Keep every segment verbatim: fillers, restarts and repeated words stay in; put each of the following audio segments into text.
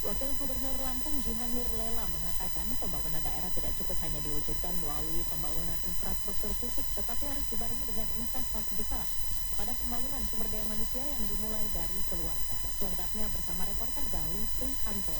Wakil Gubernur Lampung Jihan Nur Lela mengatakan pembangunan daerah tidak cukup hanya diwujudkan melalui pembangunan infrastruktur fisik, tetapi harus dibarengi dengan investasi besar pada pembangunan sumber daya manusia yang dimulai dari keluarga. Selengkapnya bersama reporter Gali Prihanto.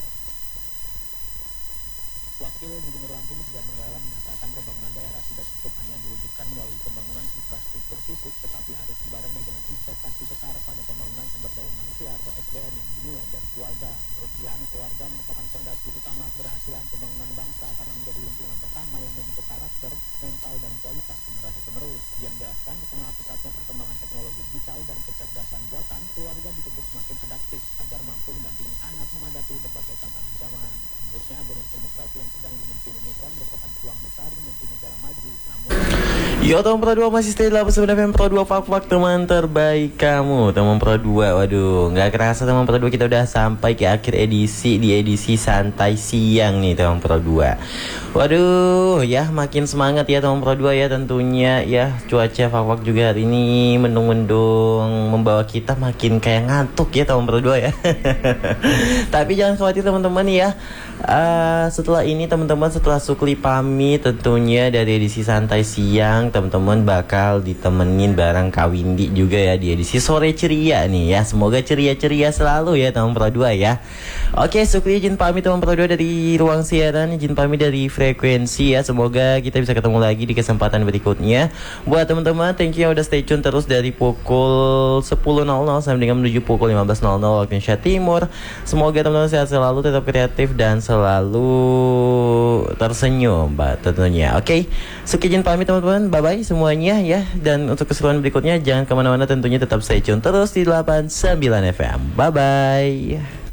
Wakil Gubernur Lampung Jihan Nur Lela menyatakan pembangunan daerah tidak cukup hanya diwujudkan melalui pembangunan infrastruktur fisik, tetapi harus dibarengi dengan investasi besar pada pembangunan sumber daya manusia atau S D M yang dimulai dari keluarga. Menurut Jihan, keluarga merupakan fondasi utama keberhasilan pembangunan bangsa karena menjadi lingkungan pertama yang membentuk karakter, mental, dan kualitas generasi penerus. Dia menjelaskan di tengah pesatnya perkembangan teknologi digital dan kecerdasan buatan, keluarga dituntut semakin adaptif agar mampu mendampingi anak menghadapi berbagai tantangan zaman. Menurutnya, bonus demografi yang sedang dimiliki Indonesia merupakan peluang besar menuju negara maju. Namun, yo teman Pro dua masih stay delapan sembilan F M Pro dua fak-fak teman terbaik kamu. Teman Pro dua, waduh, nggak kerasa teman Pro dua kita udah sampai ke akhir edisi, di edisi santai siang nih teman Pro dua. Waduh, ya makin semangat ya teman Pro dua ya tentunya ya. Cuaca fak-fak juga hari ini mendung-mendung membawa kita makin kayak ngantuk ya teman Pro dua ya. Tapi jangan khawatir teman-teman ya. Uh, setelah ini teman-teman, setelah Sukli pamit tentunya dari edisi santai siang, teman-teman bakal ditemenin bareng Kak Windy juga ya di edisi sore ceria nih ya. Semoga ceria-ceria selalu ya teman Pro dua ya. Oke, Sukli izin pamit teman Pro dua dari ruang siaran, izin pamit dari frekuensi ya. Semoga kita bisa ketemu lagi di kesempatan berikutnya. Buat teman-teman, thank you yang udah stay tune terus dari pukul sepuluh nol nol sampai dengan menuju pukul lima belas nol nol waktu Indonesia Timur. Semoga teman-teman sehat selalu, tetap kreatif dan selalu tersenyum Mbak tentunya. Oke, okay. Suki izin pamit teman-teman, bye bye semuanya ya. Dan untuk keseruan berikutnya jangan kemana-mana, tentunya tetap stay tune terus di delapan sembilan F M. Bye bye.